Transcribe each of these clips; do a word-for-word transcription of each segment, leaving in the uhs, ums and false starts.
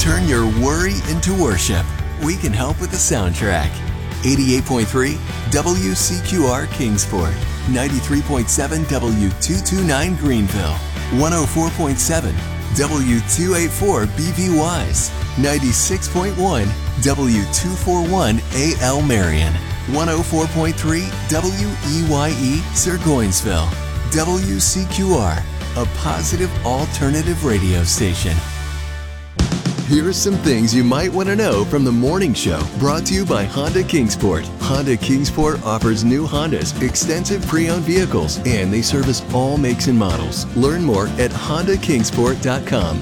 Turn your worry into worship. We can help with the soundtrack. eighty-eight point three W C Q R Kingsport, ninety-three point seven W two twenty-nine Greenville, one oh four point seven W two eighty-four B V Wise, ninety-six point one W two forty-one A L Marion, one oh four point three W E Y E Sirgoinsville. W C Q R, a positive alternative radio station. Here are some things you might want to know from the morning show, brought to you by Honda Kingsport. Honda Kingsport offers new Hondas, extensive pre-owned vehicles, and they service all makes and models. Learn more at honda kingsport dot com.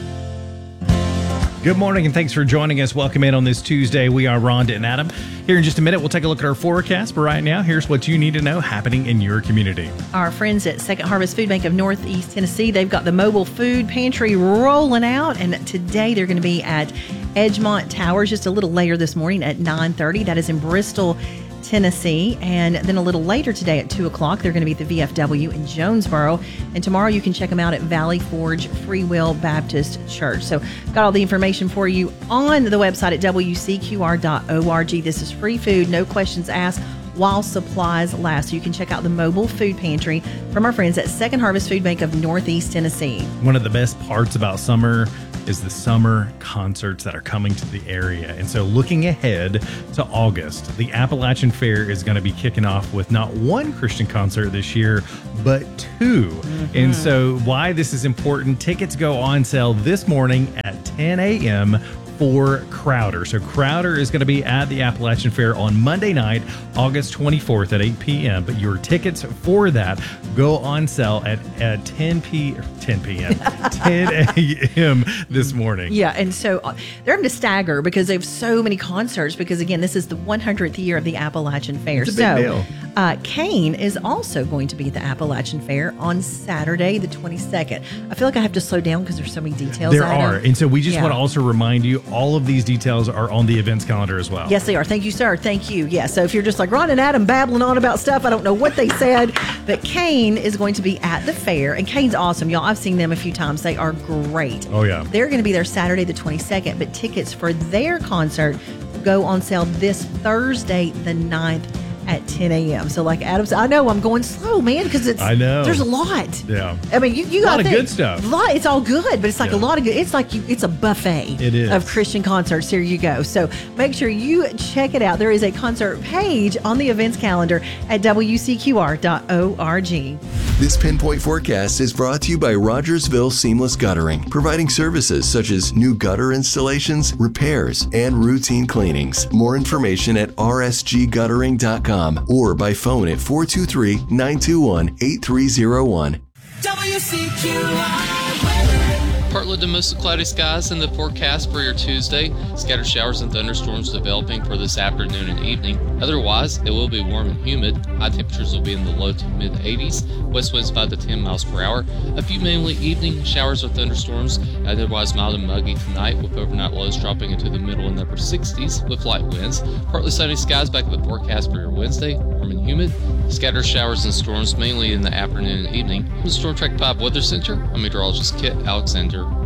Good morning, and thanks for joining us. Welcome in on this Tuesday. We are Rhonda and Adam. Here in just a minute, we'll take a look at our forecast. But right now, here's what you need to know happening in your community. Our friends at Second Harvest Food Bank of Northeast Tennessee, they've got the mobile food pantry rolling out. And today they're going to be at Edgemont Towers just a little later this morning at nine thirty. That is in Bristol, Tennessee. And then a little later today at two o'clock, they're going to be at the V F W in Jonesboro. And tomorrow you can check them out at Valley Forge Free Will Baptist Church. So got all the information for you on the website at W C Q R dot org. This is free food, no questions asked, while supplies last. So you can check out the mobile food pantry from our friends at Second Harvest Food Bank of Northeast Tennessee. One of the best parts about summer is the summer concerts that are coming to the area. And so looking ahead to August, the Appalachian Fair is going to be kicking off with not one Christian concert this year, but two. Mm-hmm. And so why this is important, tickets go on sale this morning at ten a.m. for Crowder. So Crowder is going to be at the Appalachian Fair on Monday night, August twenty-fourth at eight p.m. But your tickets for that go on sale at, at ten p.m. ten a.m. this morning. Yeah, and so they're having to stagger because they have so many concerts because, again, this is the one hundredth year of the Appalachian Fair. It's a big so, deal. Uh, Kane is also going to be at the Appalachian Fair on Saturday, the twenty-second. I feel like I have to slow down because there's so many details. There Adam. are. And so we just yeah. want to also remind you, all of these details are on the events calendar as well. Yes, they are. Thank you, sir. Thank you. Yeah, so if you're just like Ron and Adam babbling on about stuff, I don't know what they said, but Kane is going to be at the fair, and Kane's awesome, y'all. I've seen them a few times. They are great. Oh, yeah. They're going to be there Saturday the twenty-second, but tickets for their concert go on sale this Thursday the ninth at ten a.m. So like Adam said, I know I'm going slow, man, because it's I know there's a lot. Yeah. I mean, you, you a lot got of think, good stuff. A lot, it's all good, but it's like yeah. a lot of good. It's like you, it's a buffet it is. of Christian concerts. Here you go. So make sure you check it out. There is a concert page on the events calendar at W C Q R dot org. This Pinpoint Forecast is brought to you by Rogersville Seamless Guttering, providing services such as new gutter installations, repairs, and routine cleanings. More information at r s g guttering dot com or by phone at four two three, nine two one, eight three zero one. W C Q R weather. Partly to mostly cloudy skies in the forecast for your Tuesday. Scattered showers and thunderstorms developing for this afternoon and evening. Otherwise, it will be warm and humid. High temperatures will be in the low to mid eighties. West winds five to ten miles per hour. A few mainly evening showers or thunderstorms. Otherwise mild and muggy tonight, with overnight lows dropping into the middle and upper sixties with light winds. Partly sunny skies back in the forecast for your Wednesday. Warm and humid. Scattered showers and storms mainly in the afternoon and evening. From the Storm Track five Weather Center, I'm meteorologist Kit Alexander.